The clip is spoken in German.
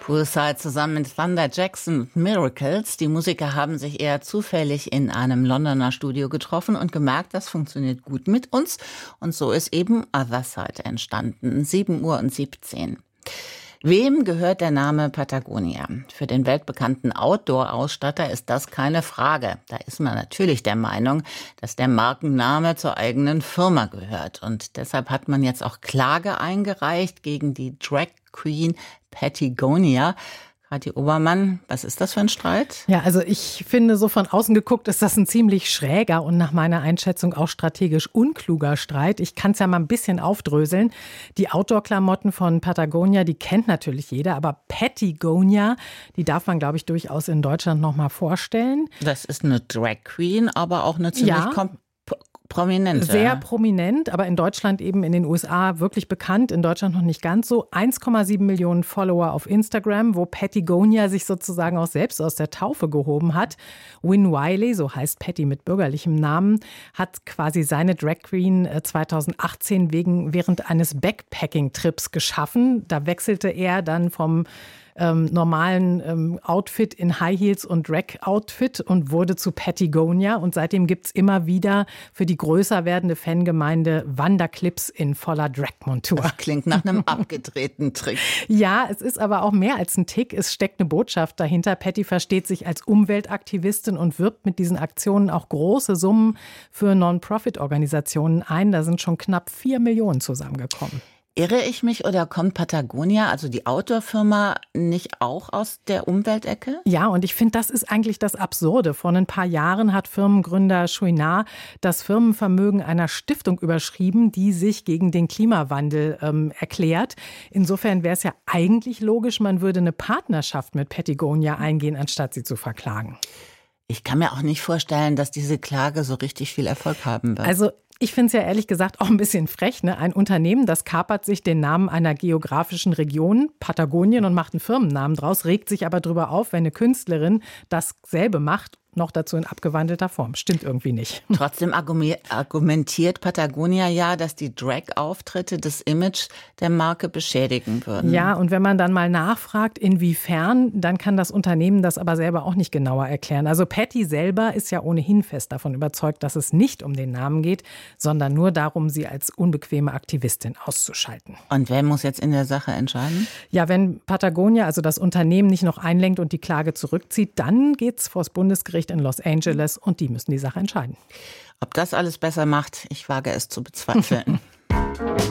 Poolside zusammen mit Thunder Jackson und Miracles. Die Musiker haben sich eher zufällig in einem Londoner Studio getroffen und gemerkt, das funktioniert gut mit uns. Und so ist eben Otherside entstanden. 7:17 Uhr. Wem gehört der Name Patagonia? Für den weltbekannten Outdoor-Ausstatter ist das keine Frage. Da ist man natürlich der Meinung, dass der Markenname zur eigenen Firma gehört. Und deshalb hat man jetzt auch Klage eingereicht gegen die Drag Queen Patagonia. Kathi Obermann, was ist das für ein Streit? Ja, also ich finde, so von außen geguckt ist das ein ziemlich schräger und nach meiner Einschätzung auch strategisch unkluger Streit. Ich kann es ja mal ein bisschen aufdröseln. Die Outdoor-Klamotten von Patagonia, die kennt natürlich jeder, aber Patagonia, die darf man, glaube ich, durchaus in Deutschland noch mal vorstellen. Das ist eine Drag Queen, aber auch eine ziemlich prominente. Sehr prominent, aber in Deutschland eben, in den USA wirklich bekannt, in Deutschland noch nicht ganz so. 1,7 Millionen Follower auf Instagram, wo Patagonia sich sozusagen auch selbst aus der Taufe gehoben hat. Win Wiley, so heißt Patty mit bürgerlichem Namen, hat quasi seine Drag Queen 2018 während eines Backpacking-Trips geschaffen. Da wechselte er dann vom normalen Outfit in High Heels und Drag-Outfit und wurde zu Patagonia. Und seitdem gibt's immer wieder für die größer werdende Fangemeinde Wanderclips in voller Drag-Montur. Das klingt nach einem abgedrehten Trick. Ja, es ist aber auch mehr als ein Tick. Es steckt eine Botschaft dahinter. Patty versteht sich als Umweltaktivistin und wirbt mit diesen Aktionen auch große Summen für Non-Profit-Organisationen ein. Da sind schon knapp 4 Millionen zusammengekommen. Irre ich mich oder kommt Patagonia, also die Outdoor-Firma, nicht auch aus der Umweltecke? Ja, und ich finde, das ist eigentlich das Absurde. Vor ein paar Jahren hat Firmengründer Chouinard das Firmenvermögen einer Stiftung überschrieben, die sich gegen den Klimawandel erklärt. Insofern wäre es ja eigentlich logisch, man würde eine Partnerschaft mit Patagonia eingehen, anstatt sie zu verklagen. Ich kann mir auch nicht vorstellen, dass diese Klage so richtig viel Erfolg haben wird. Also ich finde es ja ehrlich gesagt auch ein bisschen frech, ne? Ein Unternehmen, das kapert sich den Namen einer geografischen Region, Patagonien, und macht einen Firmennamen draus, regt sich aber drüber auf, wenn eine Künstlerin dasselbe macht, noch dazu in abgewandelter Form. Stimmt irgendwie nicht. Trotzdem argumentiert Patagonia ja, dass die Drag-Auftritte das Image der Marke beschädigen würden. Ja, und wenn man dann mal nachfragt, inwiefern, dann kann das Unternehmen das aber selber auch nicht genauer erklären. Also Patty selber ist ja ohnehin fest davon überzeugt, dass es nicht um den Namen geht, sondern nur darum, sie als unbequeme Aktivistin auszuschalten. Und wer muss jetzt in der Sache entscheiden? Ja, wenn Patagonia, also das Unternehmen, nicht noch einlenkt und die Klage zurückzieht, dann geht's vor das Bundesgericht in Los Angeles und die müssen die Sache entscheiden. Ob das alles besser macht, ich wage es zu bezweifeln.